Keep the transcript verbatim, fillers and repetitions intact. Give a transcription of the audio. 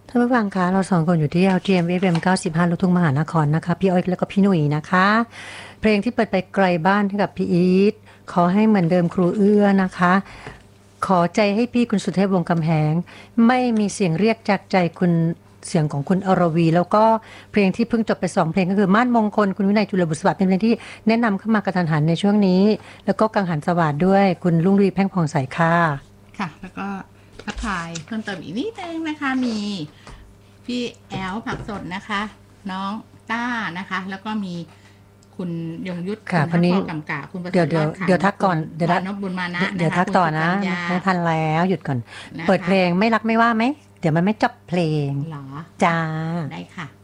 ท่านผู้ฟังคะเราสองคนอยู่ที่ แอล ที เอ็ม เอฟ เอ็ม เก้าสิบห้าลูกทุ่งมหานครนะคะพี่อ้อยแล้วก็พี่หนุ่ยนะคะเพลงที่เปิดไปไกลบ้านให้กับพี่อีทขอให้เหมือนเดิมครูเอื้อนะคะขอใจให้พี่คุณสุเทพวงศ์กำแหงไม่มีเสียงเรียกจากใจคุณเสียงของคุณอรวีแล้วก็เพลงที่เพิ่งจบไปสองเพลงก็คือม่านมงคลคุณวินัยจุลบุษบาเป็นเพลงที่แนะนำเข้ามากระทันหันในช่วงนี้แล้วก็กังหันสวัสดด้วยคุณลุงรีแพ่งผ่องใสค่ะค่ะแล้วก็ทักทายเพิ่มเติมอีกนิดนึงนะคะมีพี่แอลผักสดนะคะน้องต้านะคะแล้วก็มีคุณยงยุทธค่ะคุณทักพอกำกาคุณประเสริฐเดี๋ยวเดี๋ยวทักก่อนเดี๋ยวนบุญมานะเดี๋ยวทักต่อนะไม่ทันแล้วหยุดก่อนเปิดเพลงไม่รักไม่ว่าไหมเดี๋ยวมันไม่จบเพลงหรอจ้าได้ค่ะ